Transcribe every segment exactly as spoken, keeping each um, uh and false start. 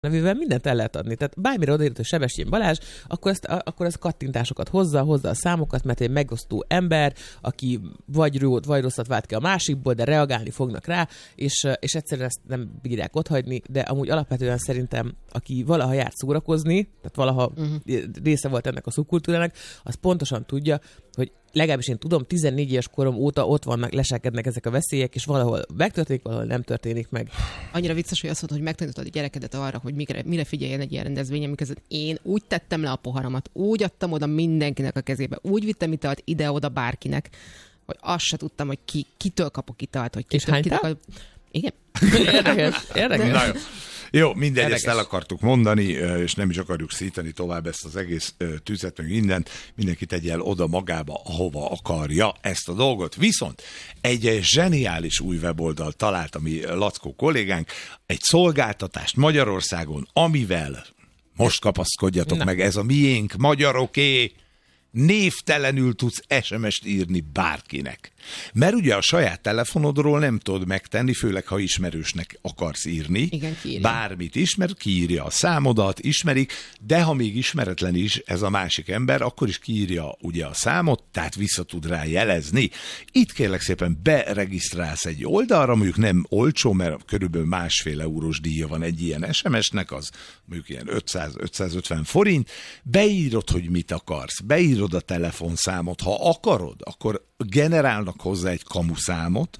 nevével mindent el lehet adni. Tehát bármire odaírt, hogy Sebestyén Balázs, akkor, ezt, akkor ez kattintásokat hozza, hozza a számokat, mert egy megosztó ember, aki vagy jót, vagy rosszat vált ki a másikból, de reagálni fognak rá, és, és egyszerűen ezt nem bírják otthagyni, de amúgy alapvetően szerintem, aki valaha járt szórakozni, tehát valaha uh-huh. része volt ennek a szubkultúrának, az pontosan tudja, hogy legalábbis én tudom, tizennégy éves korom óta ott vannak, leselkednek ezek a veszélyek, és valahol megtörténik, valahol nem történik meg. Annyira vicces, hogy azt mondod, hogy megtanítod a gyerekedet arra, hogy mire, mire figyeljen egy ilyen rendezvényen, miközben én úgy tettem le a poharamat, úgy adtam oda mindenkinek a kezébe, úgy vittem italt ide-oda bárkinek, hogy azt se tudtam, hogy ki, kitől kapok italt, hogy kitől, és kitől, igen. Érdekes, érdekes. De... Jó, mindegy, Érdekes. Ezt el akartuk mondani, és nem is akarjuk szítani tovább ezt az egész tüzet, meg mindent. Mindenki tegye el oda magába, ahova akarja ezt a dolgot. Viszont egy zseniális új weboldal talált a mi Lackó kollégánk, egy szolgáltatást Magyarországon, amivel, most kapaszkodjatok Na. meg, ez a miénk, magyaroké, névtelenül tudsz es em est írni bárkinek. Mert ugye a saját telefonodról nem tudod megtenni, főleg ha ismerősnek akarsz írni. Igen, kiírja. Bármit ismer, kiírja a számodat, ismerik, de ha még ismeretlen is ez a másik ember, akkor is kiírja ugye a számot, tehát vissza tud rá jelezni. Itt kérlek szépen beregisztrálsz egy oldalra, mondjuk nem olcsó, mert körülbelül másfél eurós díja van egy ilyen es em esnek, az mondjuk ilyen ötszáz-ötszázötven forint, beírod, hogy mit akarsz, beírod a telefonszámot, ha akarod, akkor generálnak hozzá egy kamuszámot.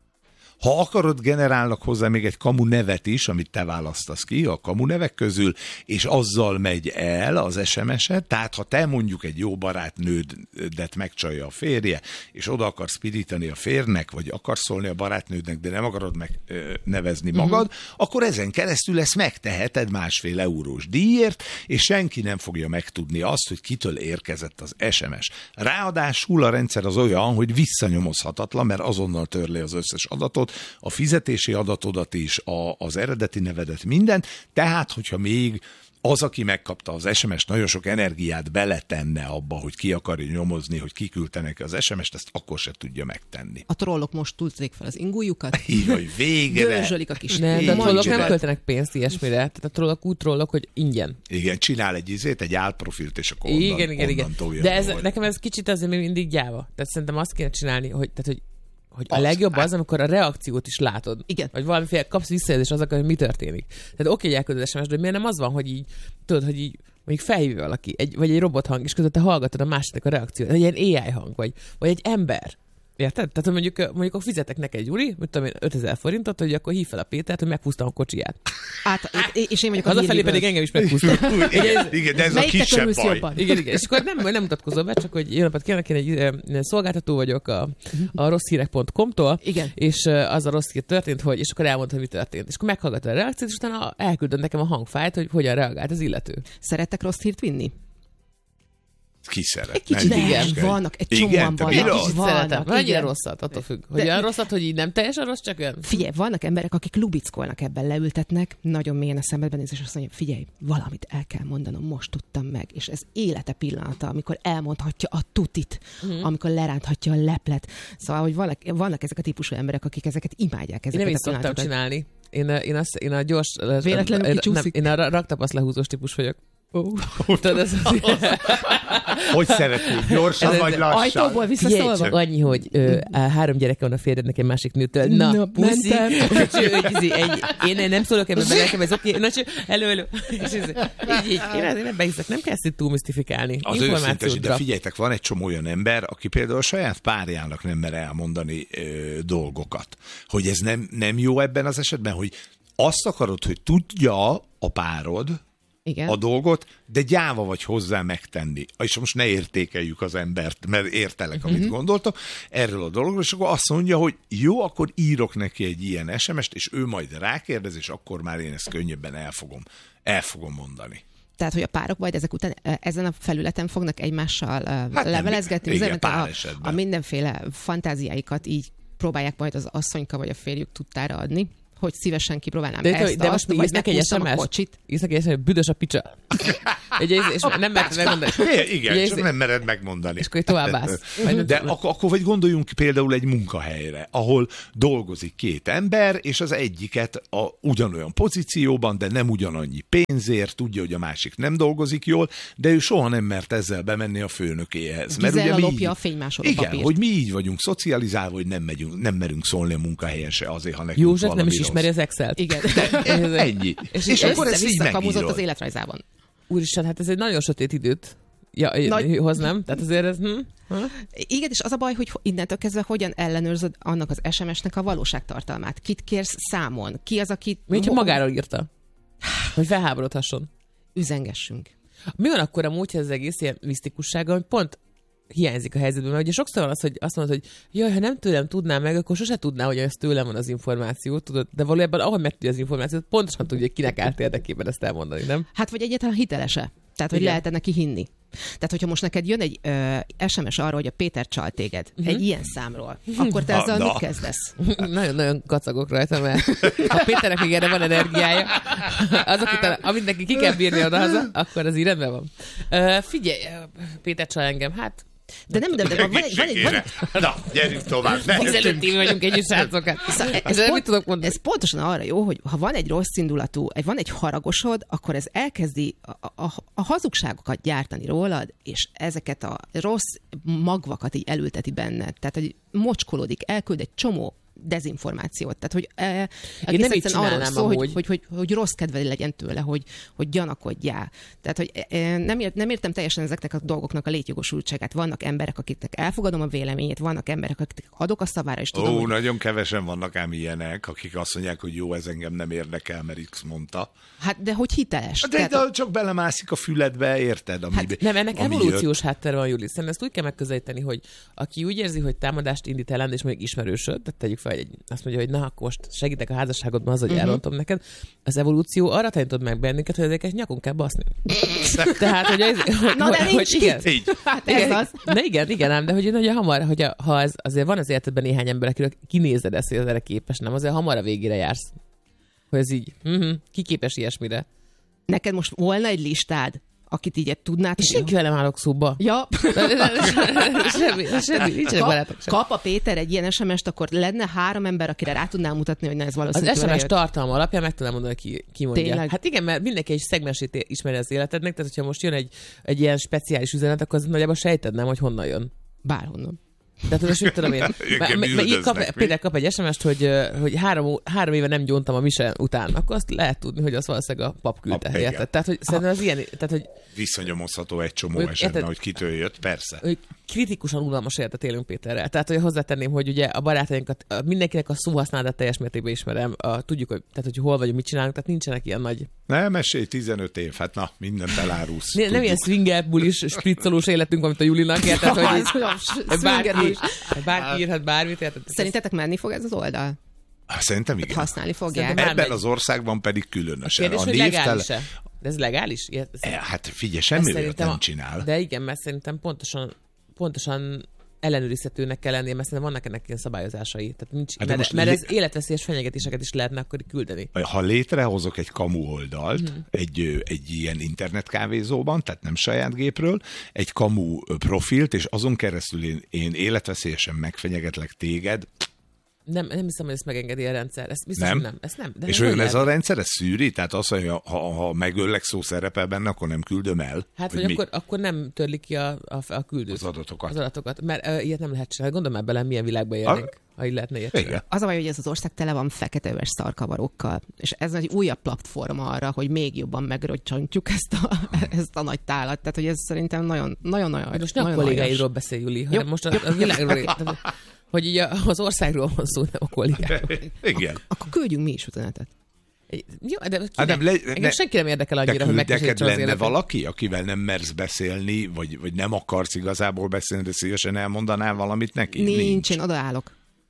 Ha akarod, generálnak hozzá még egy kamu nevet is, amit te választasz ki a kamu nevek közül, és azzal megy el az es em es-et. Tehát, ha te mondjuk egy jó barátnődet megcsalja a férje, és oda akarsz pirítani a férnek, vagy akarsz szólni a barátnődnek, de nem akarod megnevezni magad, uh-huh. akkor ezen keresztül ezt megteheted másfél eurós díjért, és senki nem fogja megtudni azt, hogy kitől érkezett az es em es. Ráadásul a rendszer az olyan, hogy visszanyomozhatatlan, mert azonnal törli az összes adatot, a fizetési adatodat is, a, az eredeti nevedet, mindent, tehát, hogyha még az, aki megkapta az es em est, nagyon sok energiát beletenne abba, hogy ki akarja nyomozni, hogy ki küldte neki az es em est, ezt akkor se tudja megtenni. A trollok most túlcék fel az ingújukat. Így, hogy végre. Gőzsölik a kis... Nem, de a trollok nem költenek pénzt ilyesmire. Tehát a trollok úgy trollok, hogy ingyen. Igen, csinál egy izét, egy álprofilt, és akkor igen, onnan, igen, igen. onnan De ez, nekem ez kicsit azért még mindig gyáva. Tehát szerintem azt kéne csinálni, hogy, tehát, hogy hogy a az, legjobb az, amikor a reakciót is látod. Igen. Vagy valamiféle kapsz visszajelzést az, hogy mi történik. Tehát oké, hogy elküldöd es em es, de miért nem az van, hogy így, tudod, hogy így mondjuk felhívja valaki, egy, vagy egy robothang, és között te hallgatod a másiknak a reakciót, egy ilyen á i hang, vagy, vagy egy ember. Érted? Tehát mondjuk, mondjuk akkor fizetek neked egy Gyuri, mit tudom én, ötezer forintot, hogy akkor hív fel a Pétert, hogy meghúztam a kocsiját. Át, és én vagyok a hazafelé pedig engem is meghúztam. igen, igen, de ez a kisebb baj. Igen, igen. És akkor nem, nem mutatkozol be, csak hogy jó napot kérlek, én egy, egy szolgáltató vagyok a, a rosszhírek pont com-tól, igen. És az a rossz hír történt, hogy, és akkor elmondta, hogy mi történt. És akkor meghallgatod a reakciót, és utána elküldöd nekem a hangfájlt, hogy hogyan reagált az illető. Szerettek rossz hírt vinni? Ki szeret? Egy kicsit nem, igen. Vannak, egy csomóan vannak. Vannak, van ennyire rosszat, attól függ. Hogy olyan rosszat, hogy így nem teljesen rossz, csak olyan. Figyelj, vannak emberek, akik lubickolnak ebben, leültetnek, nagyon mélyen a szemedben néz, és azt mondja, figyelj, valamit el kell mondanom, most tudtam meg. És ez élete pillanata, amikor elmondhatja a tutit, uh-huh. amikor leránthatja a leplet. Szóval, hogy vannak, vannak ezek a típusú emberek, akik ezeket imádják. Ezeket én nem is szoktam csinálni. Én, én, azt, én a gyors... Véletlenül kicsúszik. Én a raktapasz lehúzós típus vagyok. Oh. Tudod, ez az... Hogy szeretnél? Gyorsan ez vagy lassan? Ajtóból visszaszólva? Csak annyi, hogy ö, három gyereke van a férjednek egy másik nőtől. Na, Na puszi. Én, én nem szólok ebben be, nekem ez oké. Na, elő, elő. És ez, így, így. Én azért nem behiszek. Nem kell ezt túl misztifikálni. Az őszintes, de figyeljetek, van egy csomó olyan ember, aki például a saját párjának nem mer elmondani ö, dolgokat. Hogy ez nem, nem jó ebben az esetben, hogy azt akarod, hogy tudja a párod, igen. a dolgot, de gyáva vagy hozzá megtenni. És most ne értékeljük az embert, mert értelek, amit uh-huh. gondoltok erről a dologról, és akkor azt mondja, hogy jó, akkor írok neki egy ilyen es em est, és ő majd rákérdez, és akkor már én ezt könnyebben el fogom, el fogom mondani. Tehát, hogy a párok majd ezek után ezen a felületen fognak egymással hát levelezgetni, nem, igen, a, a mindenféle fantáziáikat így próbálják majd az asszonyka vagy a férjük tudtára adni, hogy szívesen kipróbálnám de, ezt, de azt, most vagy írsz neki egy meghúztam a kocsit. Írsz neki egy es em es, hogy büdös a picsa. Ugye, és nem mered megmondani. Igen, ugye, csak nem mered megmondani. És akkor továbbállsz. De ak- akkor vagy gondoljunk például egy munkahelyre, ahol dolgozik két ember, és az egyiket a ugyanolyan pozícióban, de nem ugyanannyi pénzért, tudja, hogy a másik nem dolgozik jól, de ő soha nem mert ezzel bemenni a főnökéhez. Mert ugye mi lopja így, a fénymásoló igen, papírt. hogy mi így vagyunk szocializálva, hogy nem, megyünk, nem merünk szólni a munkahelyen se azért, ha nekünk József valami nem is rossz. ismeri az Excel-t. Igen. Ennyi. És, és akkor ez így visszakamuzott megírod. az életrajzában. Úristen, hát ez egy nagyon sötét időt ja, Nagy- hoz, nem? Tehát azért ez... Hm? Ha? Igen, és az a baj, hogy innentől kezdve hogyan ellenőrzöd annak az es em es-nek a valóságtartalmát. Kit kérsz számon? Ki az, aki... Mint ha magáról írta. Hogy felháborodhasson. Üzengessünk. Mi van akkor amúgy, hogy ez az egész ilyen misztikussága, hogy pont hiányzik a helyzetben, mert ugye sokszor van az, hogy azt mondod, hogy jaj, ha nem tőlem tudnám meg, akkor sose tudná, hogy ez tőlem van az információ, tudod, de valójában ahogy megtudja az információt, pontosan tudja, hogy kinek állt érdekében ezt elmondani, nem? Hát, vagy egyáltalán hitelese. Tehát, hogy Igen. lehet neki hinni. Tehát, hogyha most neked jön egy ö, es em es arról, hogy a Péter csal téged, uh-huh. egy ilyen számról, akkor te Na, ezzel na. mit kezdesz? Nagyon-nagyon kacagok rajta, mert a Péternek még erre van energiája, azok után, amit neki ki kell bírni odahaza, akkor az így rendben van. Uh, figyelj, Péter csal engem, hát De nem, de, de van, van, egy, van, egy, van, egy, Na, gyerünk tovább. Ne, tizenöt éve vagyunk együtt, srácokat. Szóval ez, Ez mit pont, tudok mondani? ez pontosan arra jó, hogy ha van egy rossz indulatú, egy, van egy haragosod, akkor ez elkezdi a, a, a hazugságokat gyártani rólad, és ezeket a rossz magvakat így elülteti benned. Tehát, hogy mocskolódik, elküld egy csomó dezinformációt. Tehát, hogy e, Én nem így egyszerűen arról csinálnám szól, hogy, amúgy. hogy, hogy, hogy rossz kedve legyen tőle, hogy, hogy gyanakodjál. Tehát, hogy e, nem, ért, nem értem teljesen ezeknek a dolgoknak a létjogosultságát. Vannak emberek, akiknek elfogadom a véleményét, vannak emberek, akiknek adok a szavára, és tudom, Ó, hogy nagyon kevesen vannak ám ilyenek, akik azt mondják, hogy jó, ez engem nem érdekel, mert X mondta. hát, de hogy hiteles. De, Tehát, de csak belemászik a füledbe, érted? Ami, Hát Nem, ennek ami evolúciós háttere van, Júli. Szerintem ezt úgy kell megközelíteni, hogy aki úgy érzi, hogy támadást indít ellen, és mondjuk ismerősöd, tehát tegyük fel, egy, azt mondja, hogy na, akkor most segítek a házasságodban az, hogy uh-huh. elrontom neked. Az evolúció arra tanítod meg bennünket, hogy ezeket nyakon kell baszni. Tehát, hogy, ez, hogy, Na, de hogy, nincs hogy igen. Így. hát ez Igen, az. de igen, igen, ám, de hogy nagyon hamar, hogy a, ha ez, azért van az életedben néhány ember, akiről kinézed ezt, hogy az erre képes, nem, azért hamar a végére jársz. Hogy ez így, uh-huh, ki képes ilyesmire. Neked most volna egy listád, akit így tudnád? És senki velem állok szóba. Ja. De- de- de- Semmi, semmi, nincsenek Kap, barátok sem. kap a Péter egy ilyen es em es-t, akkor lenne három ember, akire rá tudnál mutatni, hogy na ez Az valószínűleg es em es jött. tartalma alapján meg tudnám mondani, ki, ki mondja. Tényleg? Hát igen, mert mindenki egy szegmensét ismeri az életednek, tehát hogyha most jön egy, egy ilyen speciális üzenet, akkor az nagyjából sejted nem, hogy honnan jön. Bárhonnan. Tehát most mit tudom én. Engem Mert- mert így üldöznek kap, még. például kap egy es em es-t, hogy, hogy három, három éve nem gyóntam a mise után, akkor azt lehet tudni, hogy az valószínűleg a pap küldte. A- igen. Érted? Tehát, hogy szerintem az ilyen, tehát, hogy, Visszanyomozható egy csomó Hogy esetben, érted- hogy kitől jött, persze. hogy kritikusan unalmas életet élünk Péterrel. Tehát, hogy hozzátenném, hogy ugye a barátainkat, a- mindenkinek a szóhasználatát teljes mértékben ismerem, a, tudjuk, hogy, tehát, hogy hol vagyunk, mit csinálunk, tehát nincsenek ilyen nagy. Nem, mesélj, tizenöt év, hát na, mindent elárulsz. Ne, nem tudjuk. ilyen swinger bulis, spriccolós életünk, van, mint a Julinak, érted, hogy így, bárki, bárki írhat bármit, érted? Szerintetek menni fog ez az oldal? Hát, szerintem igen. Használni fogják? Szerintem már Ebben megy. az országban pedig különösen. Kérdés, a hogy névtelen- legális-e? De ez legális? Ilyet, ez, E, Hát figyelj, ez semmi olyat szerintem nem a- csinál. De igen, mert szerintem pontosan, pontosan ellenőrizhetőnek kell lennie, mert szerintem vannak ennek ilyen szabályozásai. Tehát nincs, Hát de mert, most mert lé- ez életveszélyes fenyegetéseket is lehetne akkor küldeni. Ha létrehozok egy kamu oldalt, Mhm. egy, ö, egy ilyen internetkávézóban, tehát nem saját gépről, egy kamu ö, profilt, és azon keresztül én, én életveszélyesen megfenyegetlek téged, Nem, nem hiszem, hogy ezt megengedi a rendszer. Ezt biztos, Nem? hogy nem. Ezt nem. De és hogy olyan ez lehet? a rendszer, ez szűri? Tehát azt mondja, ha, ha megöllek szó szerepel benne, akkor nem küldöm el? Hát, Vagy vagy mi? akkor, akkor nem törlik ki a, a, a küldőt. Az adatokat. Az adatokat. Mert uh, ilyet nem lehet csinálni. Gondolom már bele, milyen világban élnénk, ha így lehetne ilyet csinálni. Igen. Az a baj, hogy ez az ország tele van fekete-öves szarkavarokkal, és ez egy újabb platforma arra, hogy még jobban megrocsontjuk ezt a, ezt a nagy tálat. Tehát, hogy ez szerintem nagyon, nagyon, nagyon, Most nem a nagyon kollégáidról beszél, Juli, hanem Jó, most a, a világról. Tehát, hogy így a, az országról van szó, nem a kollégáról. Igen. Akkor küldjünk mi is üzenetet. Jó, de kinek, Hát nem, le, engem ne, senki nem érdekel de annyira, hogy küld, neked megkísértse az lenne életet. valaki, akivel nem mersz beszélni, vagy, vagy nem akarsz igazából beszélni, de szívesen elmondanál valamit neki? Nincs, én odaállok.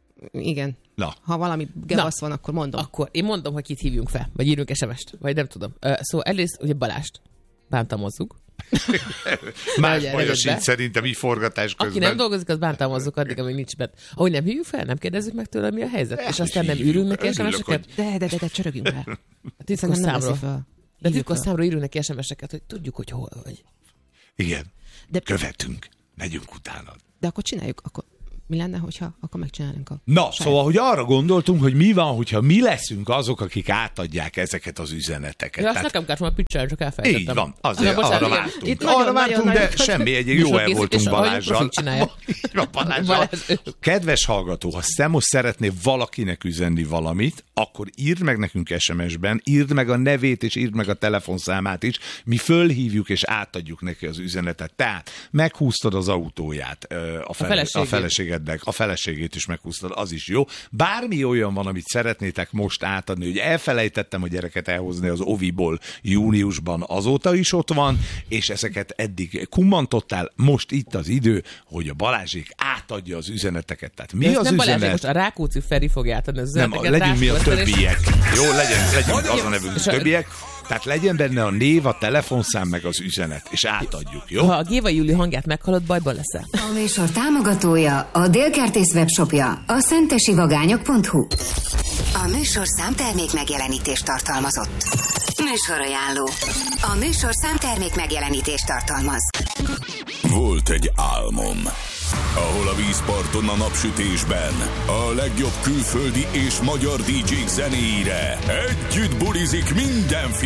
Igen. Na, Ha valami gevasz van, akkor mondom. Akkor én mondom, hogy kit hívjunk fel, vagy írjunk es em es-t, vagy nem tudom. Uh, szóval egyrészt ugye Balást bántalmazzuk. Más Legyen, baj legyen sincs be. szerintem így forgatás közben. Aki nem dolgozik, az bántalmazzuk addig, amíg nincs bent. Ahogy nem hívjuk fel, nem kérdezzük meg tőle, mi a helyzet, és aztán nem hívjuk. írunk neki Örülök, esemeseket. hogy- De, de, de, de csörögjünk el. A titkos Szerintem nem veszi számról. fel. De Hívjuk titkos fel. számról írunk neki esemeseket, hogy tudjuk, hogy hol vagy. Igen. De, Követünk. Megyünk utána. de akkor csináljuk, akkor mi lenne, hogyha akkor megcsinálnánk a... Na, saját- szóval, hogy arra gondoltunk, hogy mi van, hogyha mi leszünk azok, akik átadják ezeket az üzeneteket. Ja, azt Tehát nekem kellett volna picsára, csak elfelejtettem. így van, azért Na, bocsánat, arra igen. vártunk. Itt Arra nagyon, vártunk, nagyon, de nagyon- semmi, egy jó el voltunk Műsorkészítés, ahogy Balázsral. profik csinálja. Így van, Balázsral. Balázs. Kedves hallgató, ha te most szeretnél valakinek üzenni valamit, akkor írd meg nekünk es em es-ben, írd meg a nevét és írd meg a telefonszámát is, mi fölhívjuk és átadjuk neki az üzenetet. Tehát meghúztad az autóját ö, a, fele, a, feleségét. feleségednek, a feleségét is meghúztad, az is jó. Bármi olyan van, amit szeretnétek most átadni, hogy elfelejtettem a gyereket elhozni az oviból júniusban, azóta is ott van, és ezeket eddig kummantottál, most itt az idő, hogy a Balázsék átadja az üzeneteket. Tehát mi De ezt az nem Balázs, üzenet? most a Rákóczi Feri fogja átadni az Nem, üzeneteket. legyünk mi a Rákóczi Feri, és- többiek. Jó, legyen, legyünk az a nevünk És a- többiek. Tehát legyen benne a név, a telefonszám, meg az üzenet, és átadjuk, jó? Ha a Géva Júli hangját meghallod, bajban leszel. A műsor támogatója a Délkertész webshopja, a szentesivagányok pont hu. A műsor számtermék megjelenítést tartalmazott. Műsorajánló. A műsor számtermék megjelenítést tartalmaz. Volt egy álmom, ahol a vízparton a napsütésben a legjobb külföldi és magyar dé dzsék zenéire együtt bulizik minden